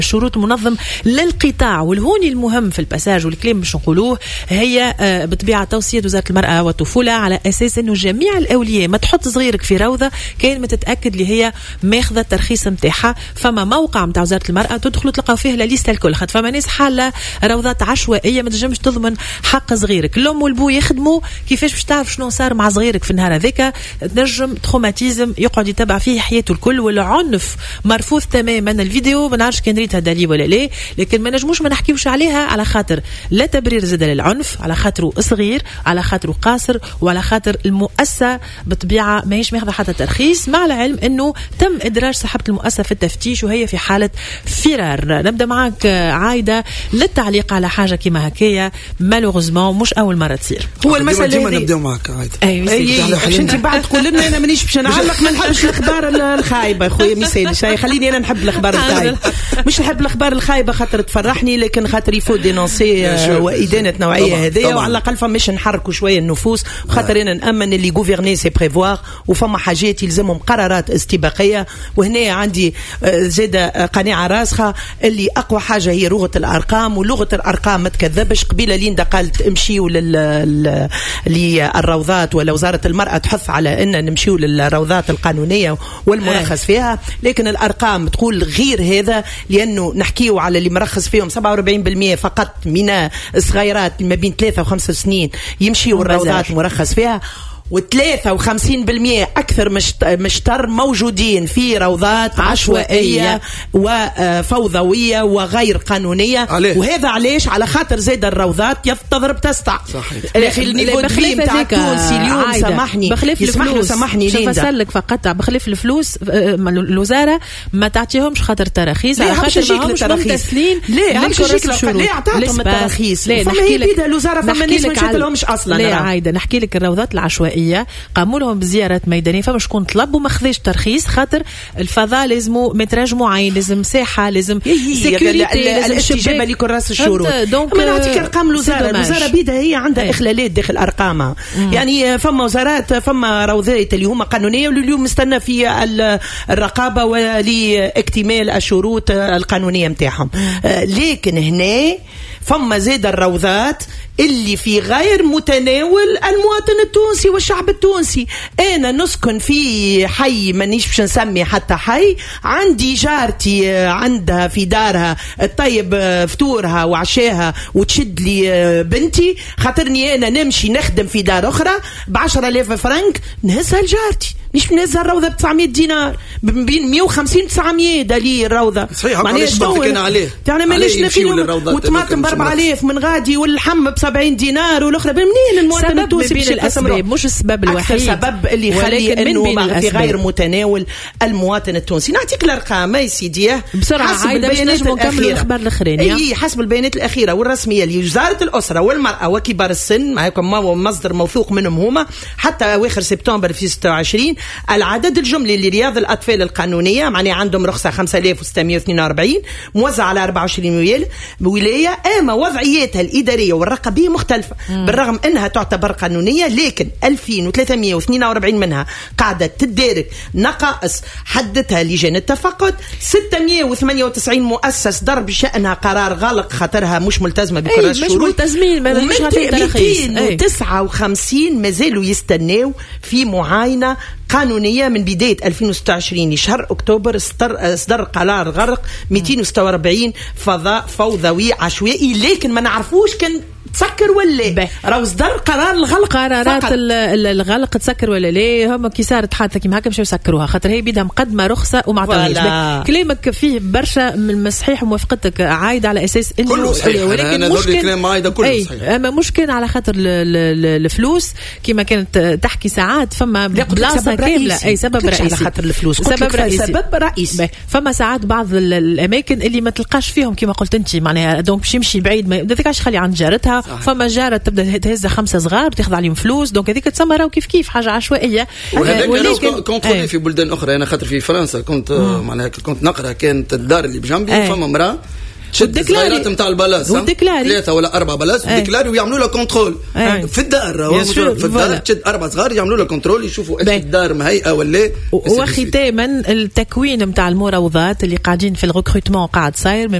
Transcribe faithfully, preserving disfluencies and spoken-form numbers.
الشروط المنظم للقطاع. والهوني المهم في الباساج والكلام باش نقولوه هي بطبيعه توصيه وزاره المراه والطفوله على اساس انه جميع الاولياء ما تحط صغيرك في روضه كاين ما تتاكد اللي هي ماخذه الترخيص نتاعها. فما موقع نتاع وزاره المراه تدخلوا تلقاو فيه لا ليست الكل، خاطر فما ناس حاله روضات عشوائيه ما تنجمش تضمن حق صغيرك. الام والبو يخدموا كيفاش باش تعرف شنو صار مع صغيرك في النهار هذاك، تنجم تروماتيزم يقعد يتبع فيه حياته الكل. والعنف مرفوض تماما. الفيديو ما نعرفش كان ريتها دليل ولا لا، لكن ما نجموش ما نحكيوش عليها على خاطر لا تبرير زاد للعنف، على خاطره صغير، على خاطره قاصر، وعلى خاطر المؤسسه بطبيعه ماهيش ماخذه حتى ترخيص، مع العلم انه تم ادراج صاحبه المؤسسه في التفتيش وهي في حاله فرار. نبدا معك عايده للتعليق على حاجه كيما هكايا مالوغوزمون مش اول مره تصير. هو المساله ديما نبداو معك عايده. اي باش انت بعد تقول لنا انا مانيش باش نعلق، ما نحبش الاخبار الخايبه خويا ميسالي. شاي خليني انا نحب الاخبار الخايبه، مش نحب الاخبار الخايبه خاطر تفرحني، لكن خاطر يفو دينونسي وادانه نوعيه هذيا، وعلى الاقل فماش نحركوا شويه النفوس، خاطر انا نامن اللي غوفرني سي بريفوار، وفما حاجات يلزمهم قرارات استباقيه. وهنا عندي زاده قناعه راسخه اللي اقوى حاجه هي لغه الارقام، ولغه الارقام ما تكذبش. قبيله ليندا قالت امشيوا للروضات، ولا وزاره المراه تحث على ان نمشيوا للروضات القانونيه والمرخص فيها، لكن الارقام تقول غير هذا، لانه نحكيو على اللي مرخص فيهم سبعة وأربعين بالمئة فقط من الصغيرات ما بين ثلاثة وخمس سنين يمشيوا الروضات مرخص فيها، وثلاثة وخمسين بالمئة أكثر مشتر موجودين في روضات عشوائية وفوضوية وغير قانونية. عليه. وهذا علاش؟ على خاطر زاد الروضات تضرب تستع. صحيح. الأخي النيفو دي متاع التونسي اليوم سامحني بخلاف الفلوس، سامحني ليندا فسلك فقط بخلاف الفلوس الوزارة ما تعطيهمش خاطر تراخيص، على خاطر ما همش ممتثلين. لا همش يجيك لا عطاتهم التراخيص. لا نحكي لك الوزارة فما ناس ما شفتلهمش أصلا. لا عايدة نحكي لك الروضات العشوائية قاموا لهم بزيارات ميدانيه، فما شكون طلب وما خذاش ترخيص خاطر الفضاء لازمه متراج معين، لازم مساحه، لازم سيكوريتي، لازم الاستجابه لكل راس الشروط. ما نعطيك ارقام الوزاره، الوزاره بيدها هي عندها اخلالات داخل ارقامها. يعني فما وزارات فما روضات اللي هما قانونيه واليوم مستنى في الرقابه ولاكتمال الشروط القانونيه نتاعهم. لكن هنا فما زاد الروضات اللي في غير متناول المواطن التونسي والشعب التونسي. انا نسكن في حي مانيش باش نسمي حتى حي، عندي جارتي عندها في دارها طيب فطورها وعشاها وتشد لي بنتي، خاطرني انا نمشي نخدم في دار اخرى بعشرة آلاف فرنك نهزها لجارتي، مش نهزها الروضه ب تسعمية دينار، بين مية وخمسين وتسعمية دالي الروضه. معناها شنو عليه؟ يعني مانيش نفيهم وطماطم ب أربعة آلاف من غادي واللحم ب سبعين دينار والاخرى. منين المواطن التونسي بين الاسباب مش السبب الوحيد، سبب اللي يخلي انه في غير متناول المواطن التونسي. نعطيك الارقام يا سيدي بسرعه عايده باش نجموا نكملوا الاخبار الاخرانيه. اي حسب البيانات الاخيره والرسميه لوزاره الاسره والمراه وكبار السن، معكم مصدر موثوق منهم هما، حتى اواخر سبتمبر في ستة وعشرين العدد الجملي لرياض الاطفال القانونيه معناها عندهم رخصه خمسة آلاف وستمية واثنين وأربعين موزعه على أربعة وعشرين ولايه، اما وضعيتها الاداريه والرقابيه مختلفه. مم. بالرغم انها تعتبر قانونيه، لكن ألفين وثلاثمية واثنين وأربعين منها قاعده تدارك نقائص حددها لجان التفقد. ستمية وثمانية وتسعين مؤسس ضرب شأنها قرار غلق خاطرها مش ملتزمه بكل الشروط، مش ملتزمين، ما مش مئتين وتسعة وخمسين مازالوا يستناو في معاينه قانونيه من بدايه ألفين وستة وعشرين شهر اكتوبر اصدر قرار غرق مئتين وستة وأربعين فضاء فوضوي عشوائي، لكن ما نعرفوش كان تسكر ولا راهو صدر قرار الغلق. قرارات الغلق تسكر ولا لا؟ هم كي صارت حادثه كيما هكا مشاو يسكروها خاطر هي بيدها مقدمه رخصه وما عطاوهاش. كلامك فيه برشا من الصحيح وموافقتك عايد على اساس انه ولكن مشكل اي اما مشكل على خاطر الفلوس كيما كانت تحكي ساعات فما بلاصه كامله. اي سبب رئيسي على خاطر الفلوس، سبب رئيسي سبب رئيسي. فما ساعات بعض الاماكن اللي ما تلقاش فيهم كيما قلت انت معناها دونك باش يمشي بعيد ما بدكش خلي عند جارتها. صح. فما جارة تبدا تهز خمسة صغار وتاخذ عليهم فلوس، دونك هذيك تسمى راهو كيف كيف حاجه عشوائيه. ولكن كنت ايه. في بلدان اخرى انا خاطر في فرنسا كنت معناها كنت نقرا كانت الدار اللي بجنبي فما امراه تشد صغيرات نتاع البلاص ثلاثه ولا اربعه بلاص وديكلاري ويعملوا له كنترول في الدار في الدار تشد اربع صغار يعملوا له كنترول يشوفوا ايش الدار مهيئه ولا. وختاما التكوين نتاع المراوضات اللي قاعدين في الريكروتمون قاعد صاير